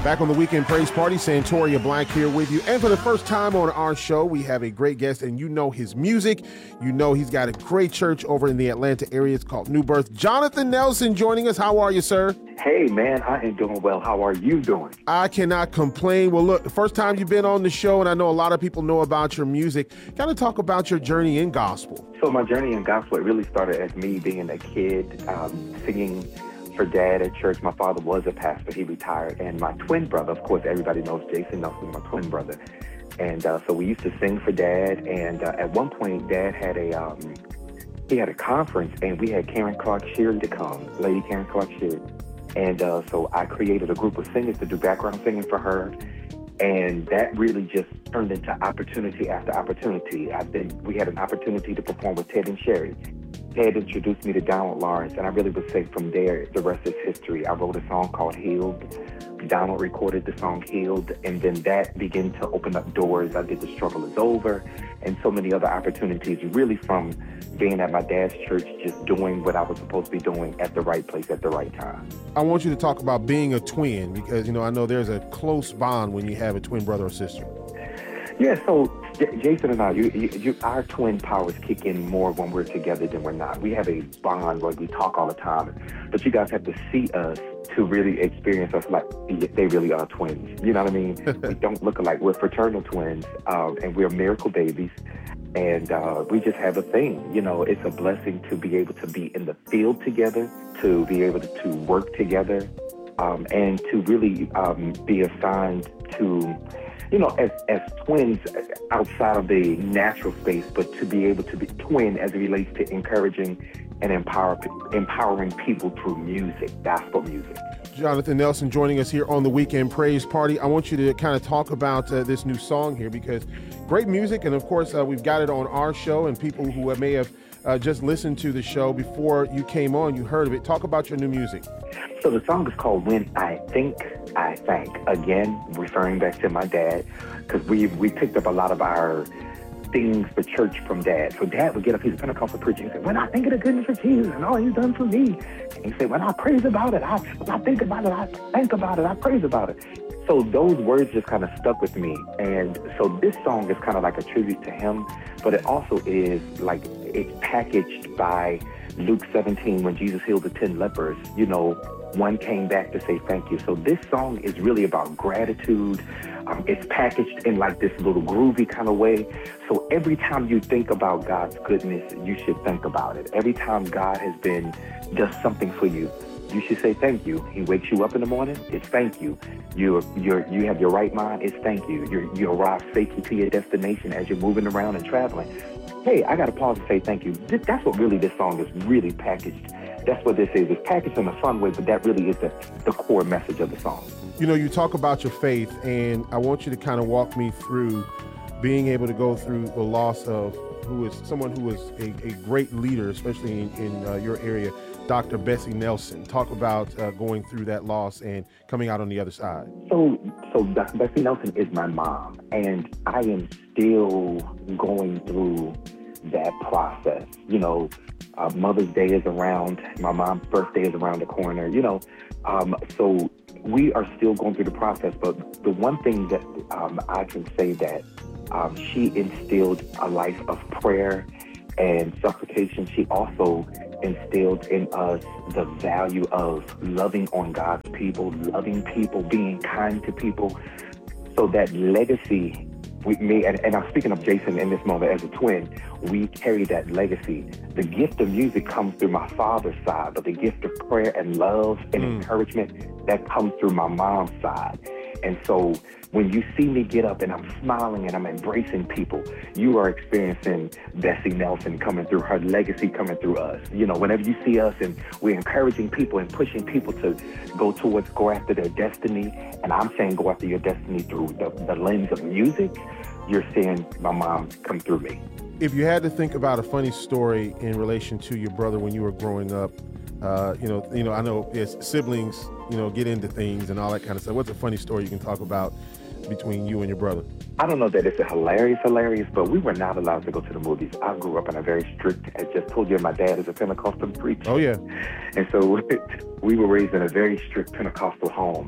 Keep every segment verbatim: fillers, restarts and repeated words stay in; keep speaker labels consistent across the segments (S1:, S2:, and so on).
S1: Back on the Weekend Praise Party, Santoria Black here with you. And for the first time on our show, we have a great guest, and you know his music. You know he's got a great church over in the Atlanta area. It's called New Birth. Jonathan Nelson joining us. How are you, sir?
S2: Hey, man, I am doing well. How are you doing?
S1: I cannot complain. Well, look, the first time you've been on the show, and I know a lot of people know about your music. Kind of talk about your journey in gospel.
S2: So my journey in gospel, it really started as me being a kid, um, singing for Dad at church. My father was a pastor. He retired. And my twin brother, of course, everybody knows Jason Nelson, my twin brother. And uh, so we used to sing for Dad. And uh, at one point, Dad had a um, he had a conference, and we had Karen Clark Sheard to come, Lady Karen Clark Sheard. And uh, so I created a group of singers to do background singing for her. And that really just turned into opportunity after opportunity. I've been, we had an opportunity to perform with Ted and Sherry. Ted introduced me to Donald Lawrence, and I really would say from there, the rest is history. I wrote a song called Healed. Donald recorded the song Healed, and then that began to open up doors. I did The Struggle Is Over, and so many other opportunities, really from being at my dad's church, just doing what I was supposed to be doing at the right place at the right time.
S1: I want you to talk about being a twin, because, you know, I know there's a close bond when you have a twin brother or sister.
S2: Yeah, so J- Jason and I, you, you, you, our twin powers kick in more when we're together than we're not. We have a bond where we talk all the time, but you guys have to see us to really experience us like they really are twins. You know what I mean? We don't look alike. We're fraternal twins, um, and we're miracle babies, and uh, we just have a thing. You know, it's a blessing to be able to be in the field together, to be able to, to work together, um, and to really um, be assigned to, you know, as, as twins outside of the natural space, but to be able to be twin as it relates to encouraging and empower, empowering people through music, gospel music.
S1: Jonathan Nelson joining us here on the Weekend Praise Party. I want you to kind of talk about uh, this new song here, because great music, and of course uh, we've got it on our show, and people who may have uh, just listened to the show before you came on, you heard of it. Talk about your new music.
S2: So the song is called When I Think, I Thank. Again, referring back to my dad, because we we picked up a lot of our things for church from Dad. So Dad would get up, he's a Pentecostal preacher, and say, when I think of the goodness of Jesus and all he's done for me, and he said, when I praise about it, I, when I think about it, I think about it, I praise about it. So those words just kind of stuck with me. And so this song is kind of like a tribute to him, but it also is like, it's packaged by Luke seventeen, when Jesus healed the ten lepers. You know, one came back to say thank you. So this song is really about gratitude. Um, it's packaged in like this little groovy kind of way. So every time you think about God's goodness, you should think about it. Every time God has been, does something for you, you should say thank you. He wakes you up in the morning, it's thank you. You're, you're, you have your right mind, it's thank you. You're, you arrive safely to your destination as you're moving around and traveling. Hey, I got to pause and say thank you. This, that's what really this song is really packaged. That's what this is. It's packaged in a fun way, but that really is the, the core message of the song.
S1: You know, you talk about your faith, and I want you to kind of walk me through being able to go through the loss of who is someone who was a, a great leader, especially in, in uh, your area, Doctor Bessie Nelson. Talk about uh, going through that loss and coming out on the other side.
S2: So, so Doctor Bessie Nelson is my mom, and I am still going through that process. You know, uh, Mother's Day is around, my mom's birthday is around the corner, you know, um, so we are still going through the process. But the one thing that um, I can say that um, she instilled a life of prayer and supplication. She also instilled in us the value of loving on God's people, loving people, being kind to people. So that legacy, we me and, and I'm speaking of Jason in this moment as a twin, we carry that legacy. The gift of music comes through my father's side, but the gift of prayer and love and mm. encouragement, that comes through my mom's side. And so when you see me get up and I'm smiling and I'm embracing people, you are experiencing Bessie Nelson coming through, her legacy coming through us. You know, whenever you see us and we're encouraging people and pushing people to go towards, go after their destiny, and I'm saying go after your destiny through the, the lens of music, you're seeing my mom come through me.
S1: If you had to think about a funny story in relation to your brother when you were growing up, uh, you know, you know, I know as siblings, you know, get into things and all that kind of stuff. What's a funny story you can talk about between you and your brother?
S2: I don't know that it's a hilarious, hilarious, but we were not allowed to go to the movies. I grew up in a very strict, I just told you, my dad is a Pentecostal preacher.
S1: Oh, yeah.
S2: And so we were raised in a very strict Pentecostal home.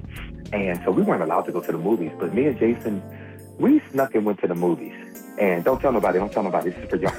S2: And so we weren't allowed to go to the movies, but me and Jason, we snuck and went to the movies. And don't tell nobody, don't tell nobody, this is for y'all.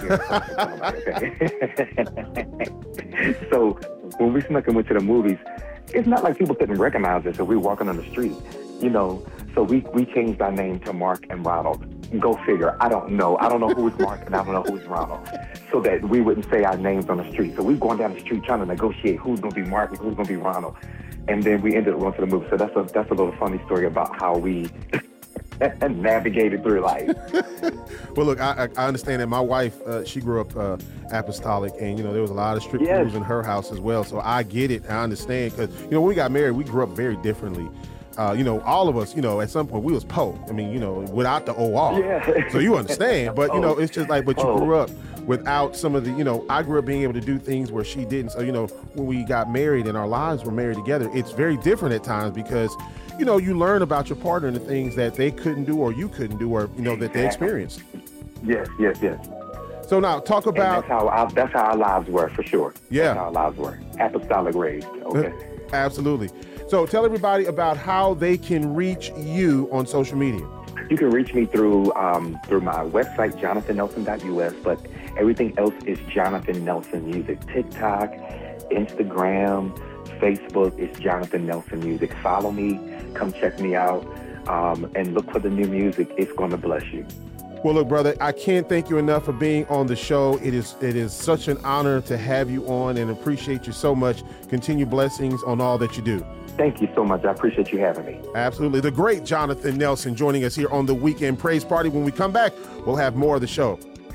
S2: Okay? So when we snuck and went to the movies, it's not like people couldn't recognize us if we were walking on the street, you know. So we, we changed our name to Mark and Ronald. Go figure. I don't know. I don't know who's Mark and I don't know who's Ronald. So that we wouldn't say our names on the street. So we were going down the street trying to negotiate who's going to be Mark and who's going to be Ronald. And then we ended up going to the movie. So that's a, that's a little funny story about how we navigated through life.
S1: Well, look, I, I understand that my wife, uh, she grew up uh, apostolic, and, you know, there was a lot of strict
S2: yes.
S1: rules in her house as well. So I get it. I understand because, you know, when we got married, we grew up very differently. Uh, you know, all of us, you know, at some point we was po. I mean, you know, without the O R.
S2: Yeah.
S1: So you understand. But, you know, it's just like, but you
S2: oh.
S1: grew up without some of the, you know, I grew up being able to do things where she didn't. So, you know, when we got married and our lives were married together, it's very different at times because, you know, you learn about your partner and the things that they couldn't do or you couldn't do or, you know, that they experienced.
S2: Yes, yes, yes.
S1: So now talk about.
S2: And that's how our, that's how our lives were, for sure.
S1: Yeah.
S2: That's how our lives were. Apostolic raised. Okay.
S1: Absolutely. So tell everybody about how they can reach you on social media.
S2: You can reach me through um, through my website, jonathan nelson dot U S, but everything else is Jonathan Nelson Music. TikTok, Instagram, Facebook is Jonathan Nelson Music. Follow me, come check me out, um, and look for the new music. It's going to bless you.
S1: Well, look, brother, I can't thank you enough for being on the show. It is it is such an honor to have you on and appreciate you so much. Continue blessings on all that you do.
S2: Thank you so much. I appreciate you having me.
S1: Absolutely. The great Jonathan Nelson joining us here on the Weekend Praise Party. When we come back, we'll have more of the show.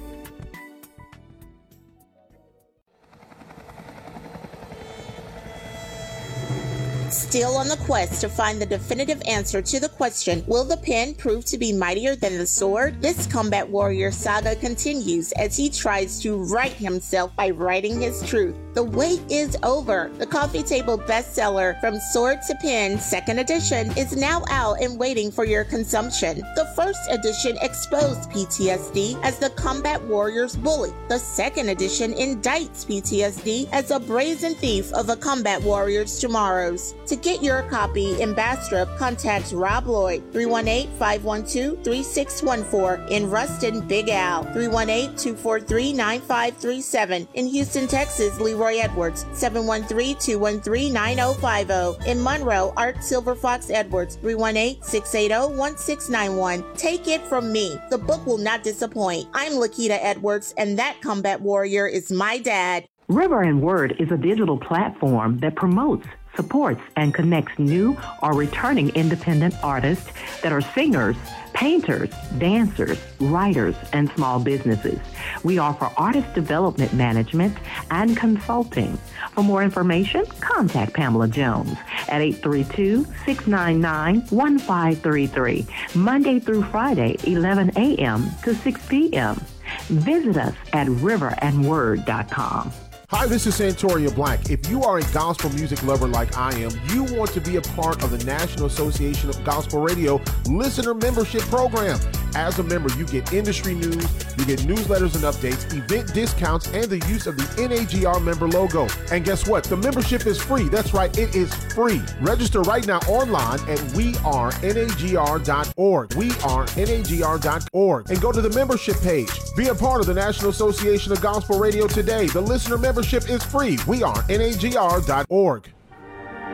S3: Still on the quest to find the definitive answer to the question, will the pen prove to be mightier than the sword? This combat warrior saga continues as he tries to right himself by writing his truth. The wait is over. The coffee table bestseller From Sword to Pen, second edition, is now out and waiting for your consumption. The first edition exposed P T S D as the combat warrior's bully. The second edition indicts P T S D as a brazen thief of a combat warrior's tomorrows. To get your copy in Bastrop, contact Rob Lloyd, three one eight, five one two, three six one four. In Ruston, Big Al, three one eight, two four three, nine five three seven. In Houston, Texas, Leroy Edwards, seven one three, two one three, nine oh five oh. In Monroe, Art Silver Fox Edwards, three one eight, six eight zero, one six nine one. Take it from me. The book will not disappoint. I'm Lakita Edwards, and that combat warrior is my dad.
S4: River and Word is a digital platform that promotes, supports, and connects new or returning independent artists that are singers, painters, dancers, writers, and small businesses. We offer artist development management and consulting. For more information, contact Pamela Jones at eight three two, six nine nine, one five three three, Monday through Friday, eleven a.m. to six p.m. Visit us at river and word dot com.
S1: Hi, this is Santoria Black. If you are a gospel music lover like I am, you want to be a part of the National Association of Gospel Radio Listener Membership Program. As a member, you get industry news, you get newsletters and updates, event discounts, and the use of the N A G R member logo. And guess what? The membership is free. That's right, it is free. Register right now online at we are N A G R dot org. we are N A G R dot org. And go to the membership page. Be a part of the National Association of Gospel Radio today. The listener membership is free. we are N A G R dot org.